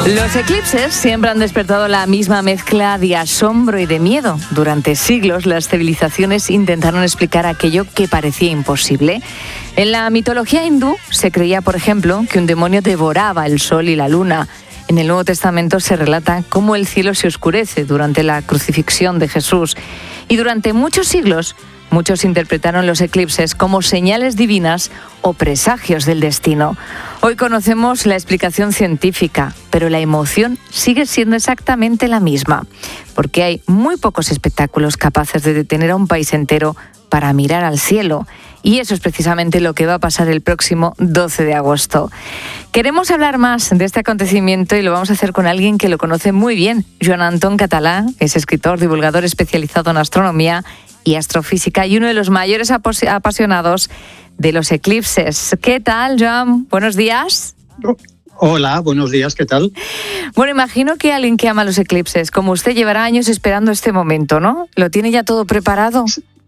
Los eclipses siempre han despertado la misma mezcla de asombro y de miedo. Durante siglos, las civilizaciones intentaron explicar aquello que parecía imposible. En la mitología hindú se creía, por ejemplo, que un demonio devoraba el sol y la luna. En el Nuevo Testamento se relata cómo el cielo se oscurece durante la crucifixión de Jesús. Y durante muchos siglos, muchos interpretaron los eclipses como señales divinas o presagios del destino. Hoy conocemos la explicación científica, pero la emoción sigue siendo exactamente la misma, porque hay muy pocos espectáculos capaces de detener a un país entero para mirar al cielo. Y eso es precisamente lo que va a pasar el próximo 12 de agosto. Queremos hablar más de este acontecimiento y lo vamos a hacer con alguien que lo conoce muy bien. Joan Anton Català es escritor, divulgador especializado en astronomía y astrofísica y uno de los mayores apasionados de los eclipses. ¿Qué tal, Joan? Buenos días. Hola, buenos días, ¿qué tal? Bueno, imagino que alguien que ama los eclipses, como usted, llevará años esperando este momento, ¿no? ¿Lo tiene ya todo preparado?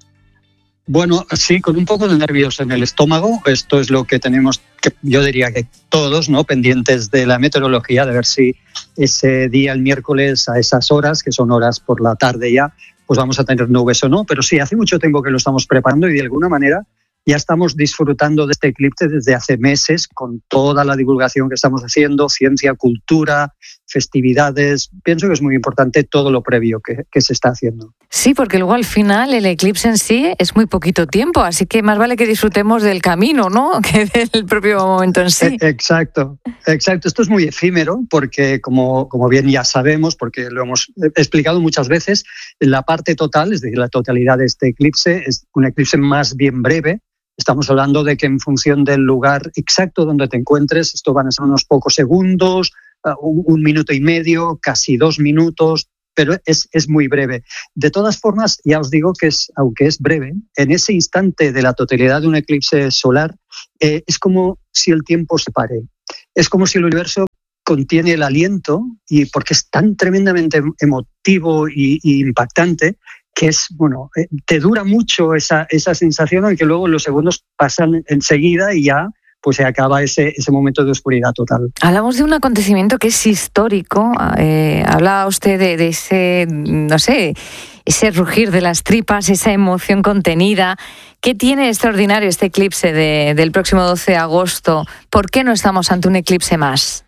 Bueno, sí, con un poco de nervios en el estómago. Esto es lo que tenemos, yo diría que todos, ¿no? Pendientes de la meteorología, de ver si ese día, el miércoles, a esas horas, que son horas por la tarde ya, pues vamos a tener nubes o no. Pero sí, hace mucho tiempo que lo estamos preparando y de alguna manera ya estamos disfrutando de este eclipse desde hace meses con toda la divulgación que estamos haciendo, ciencia, cultura, festividades. Pienso que es muy importante todo lo previo que se está haciendo. Sí, porque luego al final el eclipse en sí es muy poquito tiempo, así que más vale que disfrutemos del camino, ¿no?, que del propio momento en sí. Exacto. Esto es muy efímero porque, como bien ya sabemos, porque lo hemos explicado muchas veces, la parte total, es decir, la totalidad de este eclipse es un eclipse más bien breve. Estamos hablando de que en función del lugar exacto donde te encuentres, esto van a ser unos pocos segundos, 1 minuto y medio, casi 2 minutos, pero es muy breve. De todas formas, ya os digo que aunque es breve, en ese instante de la totalidad de un eclipse solar, es como si el tiempo se pare. Es como si el universo contiene el aliento, y porque es tan tremendamente emotivo y impactante, que te dura mucho esa sensación, aunque luego los segundos pasan enseguida y ya pues se acaba ese momento de oscuridad total. Hablamos de un acontecimiento que es histórico. Hablaba usted de ese, no sé, ese rugir de las tripas, esa emoción contenida. ¿Qué tiene extraordinario este eclipse del próximo 12 de agosto? ¿Por qué no estamos ante un eclipse más?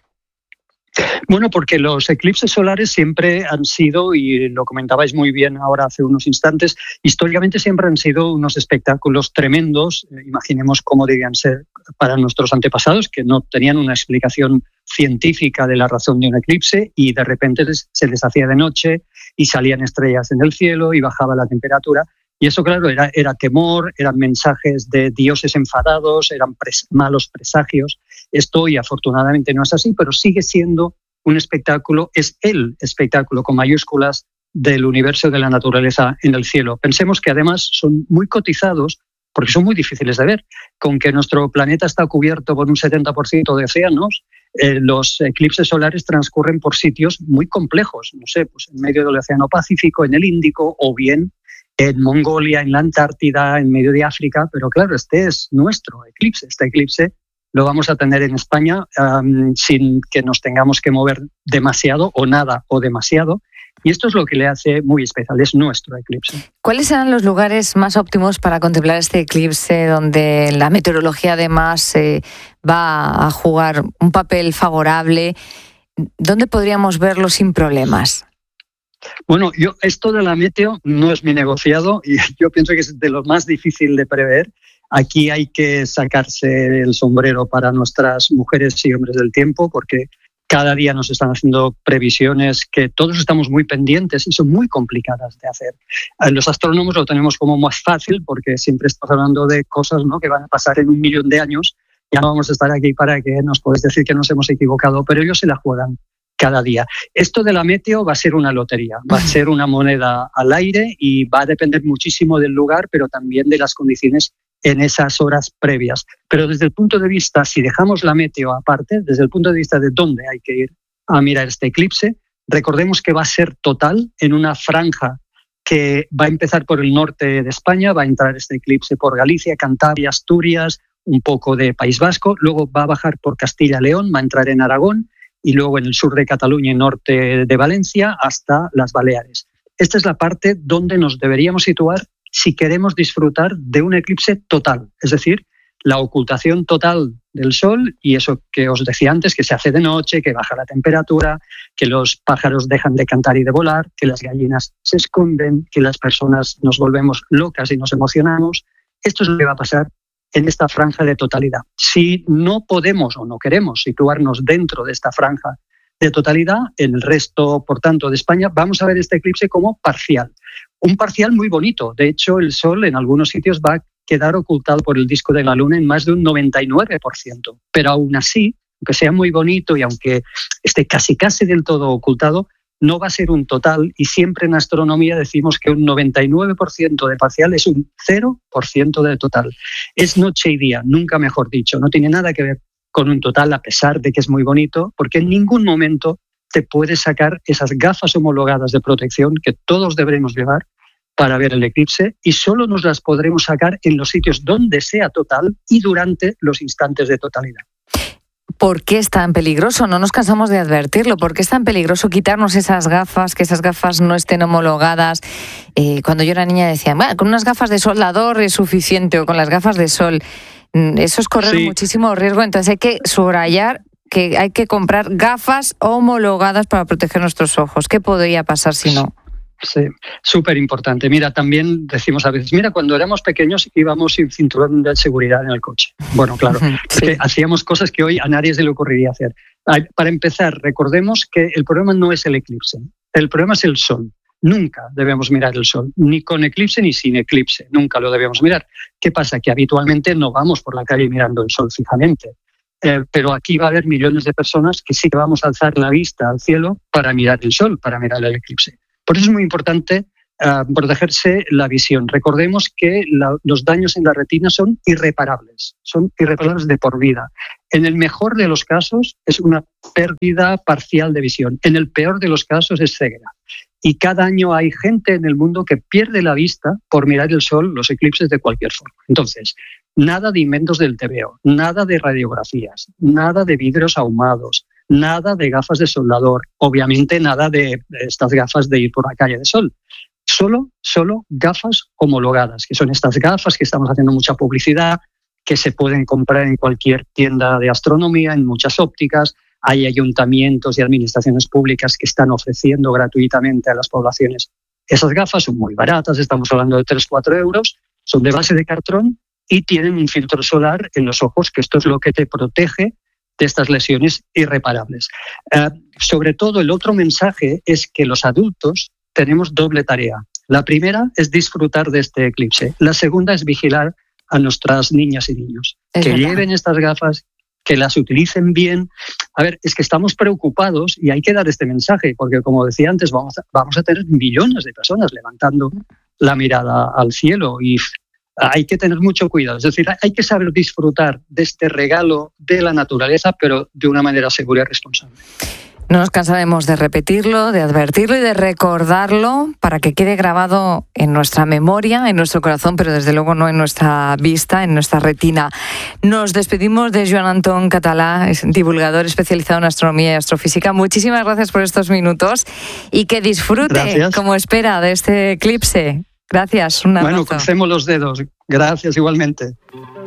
Bueno, porque los eclipses solares siempre han sido, y lo comentabais muy bien ahora hace unos instantes, históricamente siempre han sido unos espectáculos tremendos. Imaginemos cómo debían ser para nuestros antepasados, que no tenían una explicación científica de la razón de un eclipse, y de repente se les hacía de noche y salían estrellas en el cielo y bajaba la temperatura. Y eso, claro, era temor, eran mensajes de dioses enfadados, eran malos presagios. Esto hoy afortunadamente no es así, pero sigue siendo un espectáculo, es el espectáculo con mayúsculas del universo de la naturaleza en el cielo. Pensemos que además son muy cotizados porque son muy difíciles de ver. Con que nuestro planeta está cubierto por un 70% de océanos, los eclipses solares transcurren por sitios muy complejos, no sé, pues en medio del Océano Pacífico, en el Índico, o bien en Mongolia, en la Antártida, en medio de África. Pero claro, este es nuestro eclipse. Este eclipse lo vamos a tener en España sin que nos tengamos que mover demasiado o nada o demasiado. Y esto es lo que le hace muy especial, es nuestro eclipse. ¿Cuáles serán los lugares más óptimos para contemplar este eclipse, donde la meteorología además va a jugar un papel favorable? ¿Dónde podríamos verlo sin problemas? Bueno, esto de la meteo no es mi negociado y yo pienso que es de lo más difícil de prever. Aquí hay que sacarse el sombrero para nuestras mujeres y hombres del tiempo, porque cada día nos están haciendo previsiones que todos estamos muy pendientes y son muy complicadas de hacer. Los astrónomos lo tenemos como más fácil porque siempre estamos hablando de cosas, ¿no?, que van a pasar en 1.000.000 de años. Ya no vamos a estar aquí para que nos podáis decir que nos hemos equivocado, pero ellos se la juegan cada día. Esto de la meteo va a ser una lotería, va a ser una moneda al aire y va a depender muchísimo del lugar, pero también de las condiciones en esas horas previas. Pero desde el punto de vista, si dejamos la meteo aparte, desde el punto de vista de dónde hay que ir a mirar este eclipse, recordemos que va a ser total en una franja que va a empezar por el norte de España, va a entrar este eclipse por Galicia, Cantabria, Asturias, un poco de País Vasco, luego va a bajar por Castilla y León, va a entrar en Aragón y luego en el sur de Cataluña y norte de Valencia hasta las Baleares. Esta es la parte donde nos deberíamos situar si queremos disfrutar de un eclipse total, es decir, la ocultación total del Sol y eso que os decía antes, que se hace de noche, que baja la temperatura, que los pájaros dejan de cantar y de volar, que las gallinas se esconden, que las personas nos volvemos locas y nos emocionamos. Esto es lo que va a pasar en esta franja de totalidad. Si no podemos o no queremos situarnos dentro de esta franja de totalidad, en el resto, por tanto, de España, vamos a ver este eclipse como parcial. Un parcial muy bonito. De hecho, el Sol en algunos sitios va a quedar ocultado por el disco de la Luna en más de un 99%. Pero aún así, aunque sea muy bonito y aunque esté casi del todo ocultado, no va a ser un total y siempre en astronomía decimos que un 99% de parcial es un 0% de total. Es noche y día, nunca mejor dicho. No tiene nada que ver con un total a pesar de que es muy bonito, porque en ningún momento te puedes sacar esas gafas homologadas de protección que todos deberemos llevar para ver el eclipse y solo nos las podremos sacar en los sitios donde sea total y durante los instantes de totalidad. ¿Por qué es tan peligroso? No nos cansamos de advertirlo. ¿Por qué es tan peligroso quitarnos esas gafas, que esas gafas no estén homologadas? Cuando yo era niña decían, bueno, con unas gafas de soldador es suficiente o con las gafas de sol. Eso es correr muchísimo riesgo. Entonces hay que subrayar que hay que comprar gafas homologadas para proteger nuestros ojos. ¿Qué podría pasar si no? Sí, súper importante. Mira, también decimos a veces, mira, cuando éramos pequeños íbamos sin cinturón de seguridad en el coche. Bueno, claro, porque hacíamos cosas que hoy a nadie se le ocurriría hacer. Para empezar, recordemos que el problema no es el eclipse, el problema es el Sol. Nunca debemos mirar el Sol, ni con eclipse ni sin eclipse, nunca lo debemos mirar. ¿Qué pasa? Que habitualmente no vamos por la calle mirando el Sol fijamente. Pero aquí va a haber millones de personas que sí que vamos a alzar la vista al cielo para mirar el Sol, para mirar el eclipse. Por eso es muy importante protegerse la visión. Recordemos que los daños en la retina son irreparables de por vida. En el mejor de los casos es una pérdida parcial de visión. En el peor de los casos es ceguera. Y cada año hay gente en el mundo que pierde la vista por mirar el Sol, los eclipses de cualquier forma. Entonces, nada de inventos del TVO, nada de radiografías, nada de vidrios ahumados, nada de gafas de soldador, obviamente nada de estas gafas de ir por la calle de sol. Solo gafas homologadas, que son estas gafas que estamos haciendo mucha publicidad, que se pueden comprar en cualquier tienda de astronomía, en muchas ópticas. Hay ayuntamientos y administraciones públicas que están ofreciendo gratuitamente a las poblaciones esas gafas. Son muy baratas, estamos hablando de 3-4 euros, son de base de cartón y tienen un filtro solar en los ojos, que esto es lo que te protege de estas lesiones irreparables. Sobre todo, el otro mensaje es que los adultos tenemos doble tarea. La primera es disfrutar de este eclipse. La segunda es vigilar a nuestras niñas y niños. Que lleven estas gafas, que las utilicen bien. A ver, es que estamos preocupados y hay que dar este mensaje, porque como decía antes, vamos a tener millones de personas levantando la mirada al cielo y hay que tener mucho cuidado. Es decir, hay que saber disfrutar de este regalo de la naturaleza, pero de una manera segura y responsable. No nos cansaremos de repetirlo, de advertirlo y de recordarlo para que quede grabado en nuestra memoria, en nuestro corazón, pero desde luego no en nuestra vista, en nuestra retina. Nos despedimos de Joan Anton Català, es divulgador especializado en astronomía y astrofísica. Muchísimas gracias por estos minutos y que disfrute, como espera, de este eclipse. Gracias, un abrazo. Bueno, crucemos los dedos. Gracias, igualmente.